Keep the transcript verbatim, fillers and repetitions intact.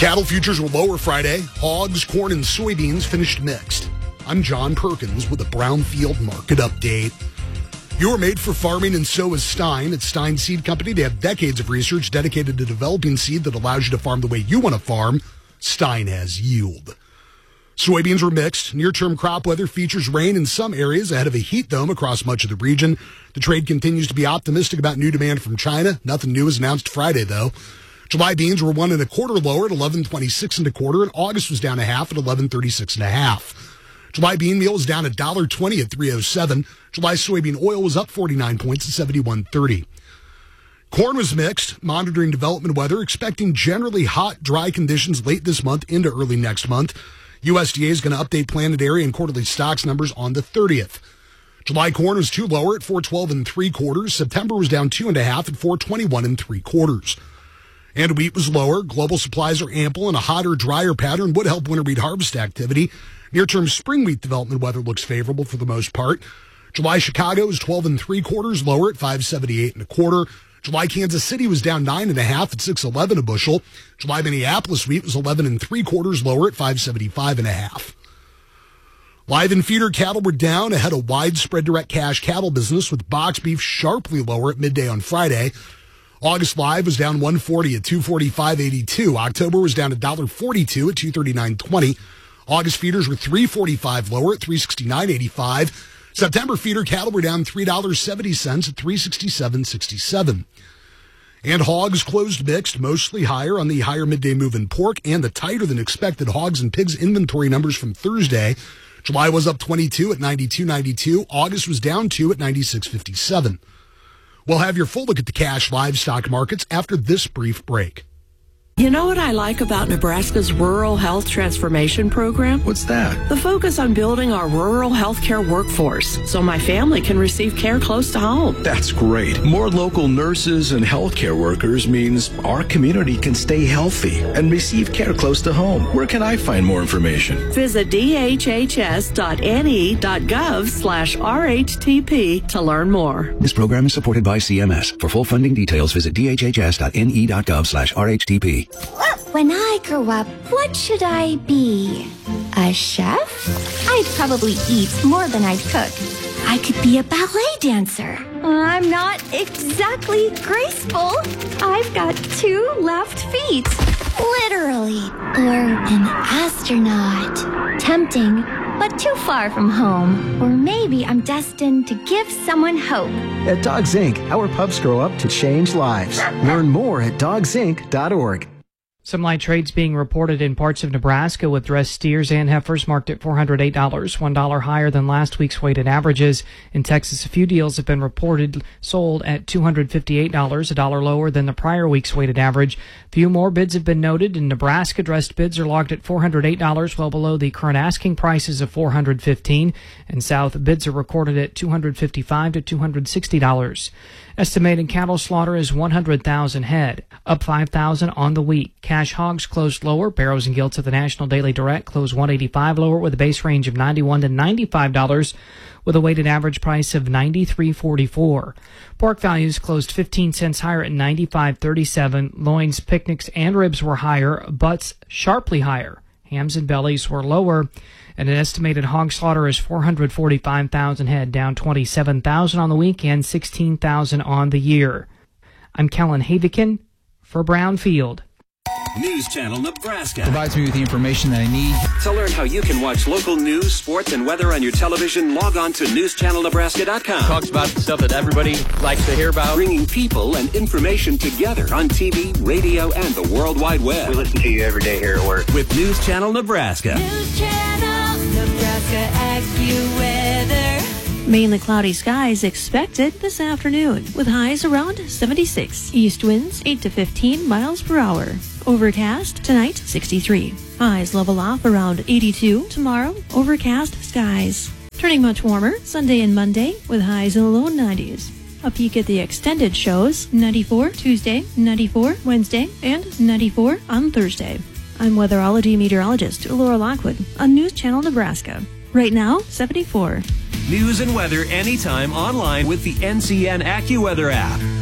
Cattle futures were lower Friday. Hogs, corn, and soybeans finished mixed. I'm John Perkins with a Brownfield Market Update. You're made for farming, and so is Stein. At Stein Seed Company, they have decades of research dedicated to developing seed that allows you to farm the way you want to farm. Stein has yield. Soybeans were mixed. Near-term crop weather features rain in some areas ahead of a heat dome across much of the region. The trade continues to be optimistic about new demand from China. Nothing new was announced Friday, though. July beans were one and a quarter lower at eleven twenty-six and a quarter, and August was down a half at eleven thirty-six and a half. July bean meal was down one dollar twenty at three oh seven. July soybean oil was up forty-nine points at seventy-one thirty. Corn was mixed, monitoring development weather, expecting generally hot, dry conditions late this month into early next month. U S D A is going to update planted area and quarterly stocks numbers on the thirtieth. July corn was two lower at four twelve and three quarters. September was down two and a half at four twenty-one and three quarters. And wheat was lower. Global supplies are ample, and a hotter, drier pattern would help winter wheat harvest activity. Near-term spring wheat development weather looks favorable for the most part. July Chicago is twelve and three quarters, lower at five seventy-eight and a quarter. July Kansas City was down nine and a half at six eleven a bushel. July Minneapolis wheat was eleven and three quarters, lower at five seventy-five and a half. Live and feeder cattle were down ahead of widespread direct cash cattle business, with box beef sharply lower at midday on Friday. August live was down one forty at two forty-five eighty-two. October was down one dollar forty-two at two thirty-nine twenty. August feeders were three forty-five lower at three sixty-nine eighty-five. September feeder cattle were down three dollars and seventy cents at three sixty-seven sixty-seven. And hogs closed mixed, mostly higher on the higher midday move in pork and the tighter than expected hogs and pigs inventory numbers from Thursday. July was up twenty-two at ninety-two ninety-two. August was down two at ninety-six fifty-seven. We'll have your full look at the cash livestock markets after this brief break. You know what I like about Nebraska's Rural Health Transformation Program? What's that? The focus on building our rural healthcare workforce so my family can receive care close to home. That's great. More local nurses and healthcare workers means our community can stay healthy and receive care close to home. Where can I find more information? Visit d h h s dot n e dot gov slash r h t p to learn more. This program is supported by C M S. For full funding details, visit d h h s dot n e dot gov slash r h t p. When I grow up, what should I be? A chef? I'd probably eat more than I'd cook. I could be a ballet dancer. I'm not exactly graceful. I've got two left feet. Literally. Or an astronaut. Tempting, but too far from home. Or maybe I'm destined to give someone hope. At Dogs Incorporated, our pups grow up to change lives. Learn more at dogs inc dot org. Some light trades being reported in parts of Nebraska, with dressed steers and heifers marked at four hundred eight dollars, one dollar higher than last week's weighted averages. In Texas, a few deals have been reported sold at two hundred fifty-eight dollars, a dollar lower than the prior week's weighted average. Few more bids have been noted. In Nebraska, dressed bids are logged at four hundred eight dollars, well below the current asking prices of four hundred fifteen dollars. In South, bids are recorded at two hundred fifty-five dollars to two hundred sixty dollars. Estimated cattle slaughter is one hundred thousand head, up five thousand on the week. Cash hogs closed lower. Barrows and gilts at the National Daily Direct closed one eighty-five lower, with a base range of ninety-one to ninety-five dollars, with a weighted average price of ninety-three forty-four. Pork values closed fifteen cents higher at ninety-five thirty-seven. Loins, picnics, and ribs were higher. Butts sharply higher. Hams and bellies were lower. And an estimated hog slaughter is four hundred forty-five thousand head, down twenty-seven thousand on the week and sixteen thousand on the year. I'm Kellen Havikin for Brownfield. News Channel Nebraska provides me with the information that I need. To learn how you can watch local news, sports, and weather on your television, log on to news channel nebraska dot com. Talks about the stuff that everybody likes to hear about. Bringing people and information together on T V, radio, and the World Wide Web. We listen to you every day here at work. With News Channel Nebraska. News Channel Nebraska AccuWeather. Mainly cloudy skies expected this afternoon, with highs around seventy-six. East winds eight to fifteen miles per hour. Overcast tonight, sixty-three. Highs level off around eighty-two. Tomorrow, overcast skies. Turning much warmer Sunday and Monday, with highs in the low nineties. A peek at the extended shows, ninety-four Tuesday, ninety-four Wednesday, and ninety-four on Thursday. I'm weatherology meteorologist Laura Lockwood on News Channel Nebraska. Right now, seventy-four. News and weather anytime online with the N C N AccuWeather app.